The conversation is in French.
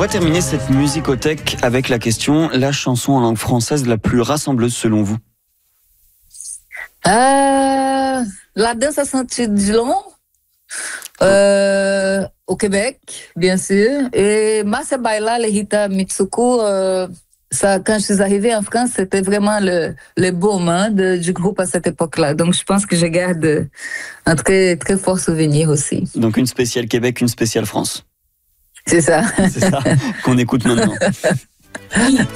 va terminer cette musicothèque avec la question, la chanson en langue française la plus rassembleuse selon vous? La danse à Saint-Dilon, au Québec, bien sûr. Et Marcia Baila, les Rita Mitsuko, ça, quand je suis arrivée en France, c'était vraiment le beau moment du groupe à cette époque-là. Donc, je pense que je garde un très, très fort souvenir aussi. Donc, une spéciale Québec, une spéciale France. C'est ça. C'est ça qu'on écoute maintenant.